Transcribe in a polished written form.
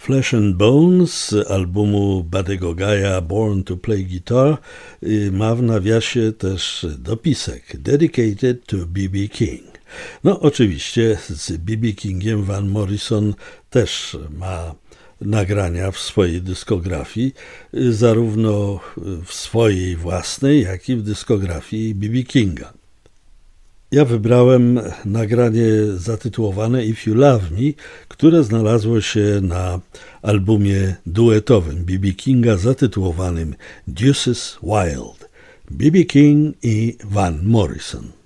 Flesh and Bone z albumu Buddy'ego Guy'a Born to Play Guitar ma w nawiasie też dopisek Dedicated to B.B. King. No oczywiście z B.B. Kingiem Van Morrison też ma nagrania w swojej dyskografii, zarówno w swojej własnej, jak i w dyskografii B.B. Kinga. Ja wybrałem nagranie zatytułowane If You Love Me, które znalazło się na albumie duetowym B.B. Kinga zatytułowanym Deuces Wild. B.B. King i Van Morrison.